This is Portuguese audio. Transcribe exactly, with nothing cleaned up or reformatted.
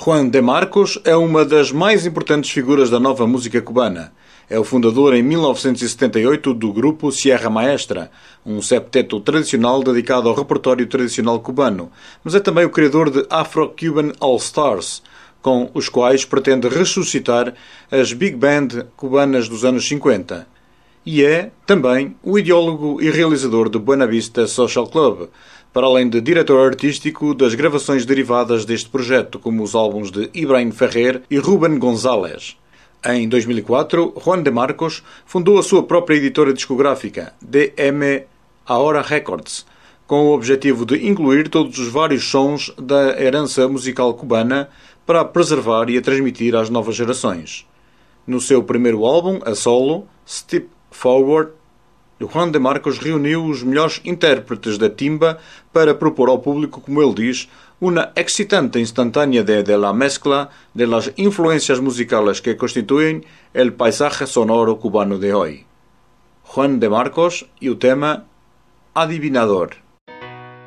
Juan de Marcos é uma das mais importantes figuras da nova música cubana. É o fundador, em mil novecentos e setenta e oito, do grupo Sierra Maestra, um septeto tradicional dedicado ao repertório tradicional cubano, mas é também o criador de Afro-Cuban All-Stars, com os quais pretende ressuscitar as big band cubanas dos anos cinquenta. E é, também, o ideólogo e realizador de Buena Vista Social Club, para além de diretor artístico das gravações derivadas deste projeto, como os álbuns de Ibrahim Ferrer e Rubén González. Em dois mil e quatro, Juan de Marcos fundou a sua própria editora discográfica, D M Ahora Records, com o objetivo de incluir todos os vários sons da herança musical cubana para a preservar e a transmitir às novas gerações. No seu primeiro álbum, a solo, Step Forward, Juan de Marcos reuniu os melhores intérpretes da timba para propor ao público, como ele diz, una excitante instantánea de, de la mezcla de las influencias musicales que constituyen el paisaje sonoro cubano de hoy. Juan de Marcos e o tema Adivinador.